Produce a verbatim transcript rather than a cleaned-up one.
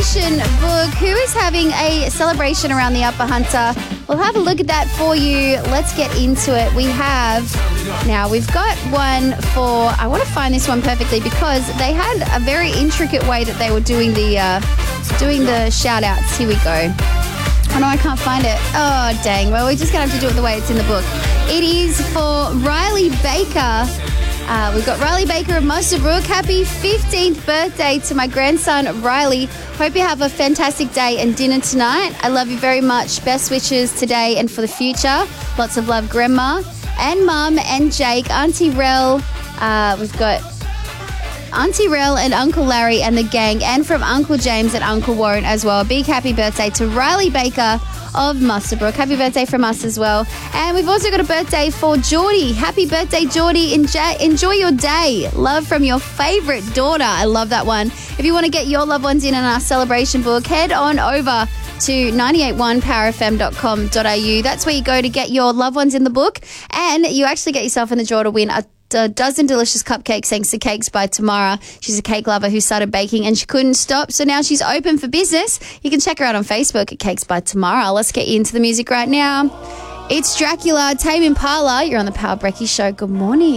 celebration book. Who is having a celebration around the Upper Hunter? We'll have a look at that for you. Let's get into it. We have, now we've got one for, I want to find this one perfectly because they had a very intricate way that they were doing the, uh, doing the shout outs. Here we go. Oh no, I can't find it. Oh, dang. Well, we're just going to have to do it the way it's in the book. It is for Riley Baker. Uh, we've got Riley Baker of Mustabrook. Happy fifteenth birthday to my grandson, Riley. Hope you have a fantastic day and dinner tonight. I love you very much. Best wishes today and for the future. Lots of love, Grandma and Mum and Jake, Auntie Rel. Uh, we've got Auntie Rel and Uncle Larry and the gang, and from Uncle James and Uncle Warren as well. A big happy birthday to Riley Baker of Mustabrook. Happy birthday from us as well. And we've also got a birthday for Geordie. Happy birthday, Geordie. Enjoy, enjoy your day. Love from your favourite daughter. I love that one. If you want to get your loved ones in on our celebration book, head on over to nine eight one power f m dot com dot a u. That's where you go to get your loved ones in the book, and you actually get yourself in the draw to win a a dozen delicious cupcakes thanks to Cakes by Tamara. She's a cake lover who started baking and she couldn't stop, so now she's open for business. You can check her out on Facebook at Cakes by Tamara. Let's get you into the music right now. It's Dracula, Tame Impala. You're on the Power Brekkie Show. Good morning.